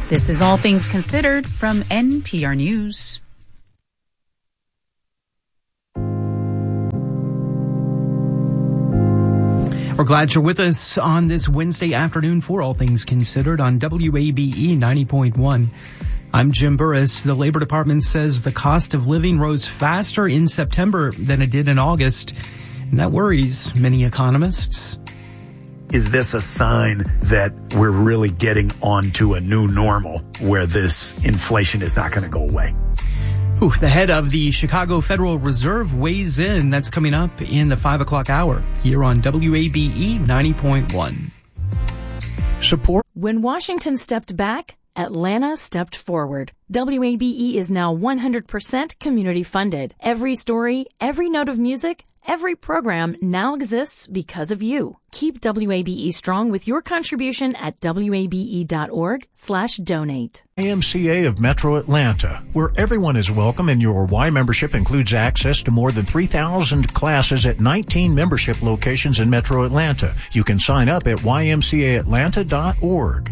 This is All Things Considered from NPR News. We're glad you're with us on this Wednesday afternoon for All Things Considered on WABE 90.1. I'm Jim Burris. The Labor Department says the cost of living rose faster in September than it did in August, and that worries many economists. Is this a sign that we're really getting onto a new normal where this inflation is not going to go away? The head of the Chicago Federal Reserve weighs in. That's coming up in the 5 o'clock hour here on WABE 90.1. Support. When Washington stepped back, Atlanta stepped forward. WABE is now 100% community funded. Every story, every note of music, every program now exists because of you. Keep WABE strong with your contribution at wabe.org/donate. YMCA of Metro Atlanta, where everyone is welcome and your Y membership includes access to more than 3,000 classes at 19 membership locations in Metro Atlanta. You can sign up at ymcaatlanta.org.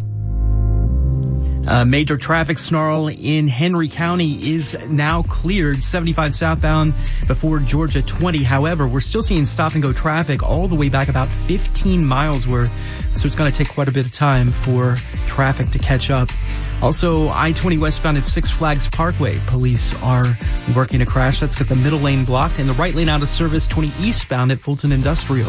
A major traffic snarl in Henry County is now cleared, 75 southbound before Georgia 20. However, we're still seeing stop-and-go traffic all the way back about 15 miles worth, so it's going to take quite a bit of time for traffic to catch up. Also, I-20 westbound at Six Flags Parkway. Police are working a crash. That's got the middle lane blocked and the right lane out of service, 20 eastbound at Fulton Industrial.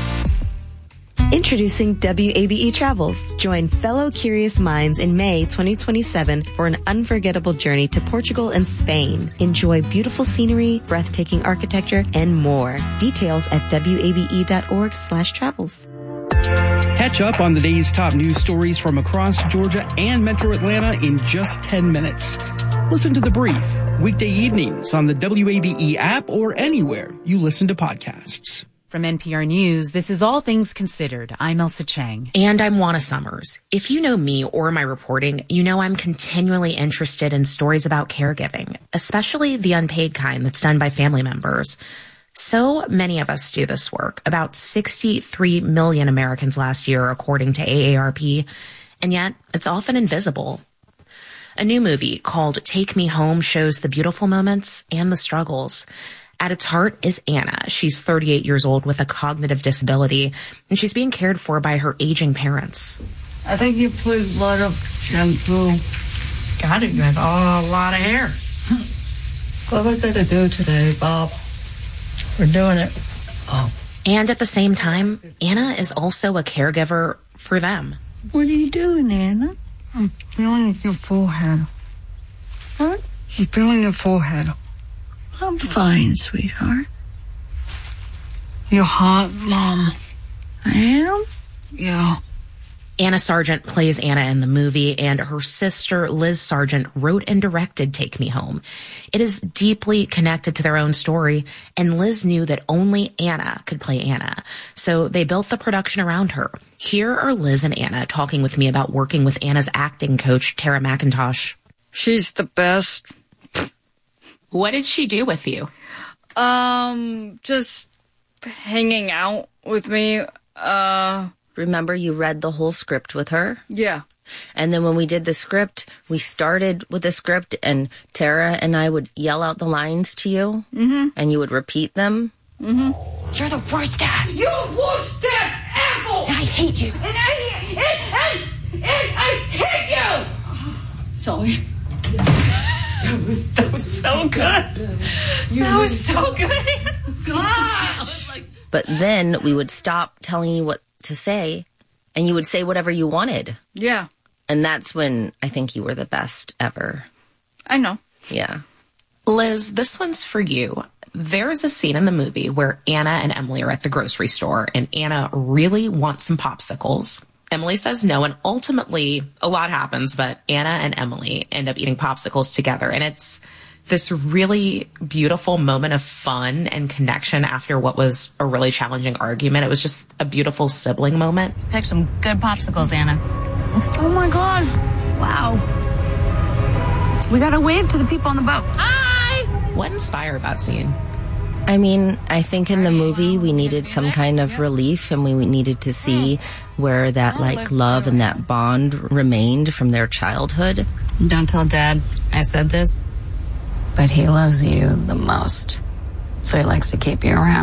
Introducing WABE Travels. Join fellow curious minds in May 2027 for an unforgettable journey to Portugal and Spain. Enjoy beautiful scenery, breathtaking architecture, and more. Details at wabe.org/travels. Catch up on the day's top news stories from across Georgia and Metro Atlanta in just 10 minutes. Listen to The Brief, weekday evenings on the WABE app or anywhere you listen to podcasts. From NPR News, this is All Things Considered. I'm Elsa Chang. And I'm Juana Summers. If you know me or my reporting, you know I'm continually interested in stories about caregiving, especially the unpaid kind that's done by family members. So many of us do this work, about 63 million Americans last year, according to AARP, and yet it's often invisible. A new movie called Take Me Home shows the beautiful moments and the struggles. At its heart is Anna. She's 38 years old with a cognitive disability, and she's being cared for by her aging parents. I think you put a lot of shampoo. Got it. You have a lot of hair. What are we going to do today, Bob? We're doing it. Oh. And at the same time, Anna is also a caregiver for them. What are you doing, Anna? I'm feeling your forehead. What? I'm feeling your forehead. I'm fine, sweetheart. You're hot, Mom. I am? Yeah. Anna Sargent plays Anna in the movie, and her sister, Liz Sargent, wrote and directed Take Me Home. It is deeply connected to their own story, and Liz knew that only Anna could play Anna. So they built the production around her. Here are Liz and Anna talking with me about working with Anna's acting coach, Tara McIntosh. She's the best. What did she do with you? Just hanging out with me. Remember you read the whole script with her? Yeah. And then when we did the script, we started with the script and Tara and I would yell out the lines to you. Mm-hmm. And you would repeat them. Mm-hmm. You're the worst dad. You're the worst dad ever! I hate you. And I hate you! Sorry. That was so good. That was so good. Gosh! But then we would stop telling you what to say, and you would say whatever you wanted. Yeah. And that's when I think you were the best ever. I know. Yeah. Liz, this one's for you. There is a scene in the movie where Anna and Emily are at the grocery store, and Anna really wants some popsicles. Emily says no, and ultimately a lot happens, but Anna and Emily end up eating popsicles together, and it's this really beautiful moment of fun and connection after what was a really challenging argument. It was just a beautiful sibling moment. Pick some good popsicles, Anna. Oh my God. Wow. We gotta wave to the people on the boat. Hi! What inspired that scene? I mean, I think in the movie we needed some kind of relief, and we needed to see where that, like, love and that bond remained from their childhood. Don't tell Dad I said this, but he loves you the most, so he likes to keep you around.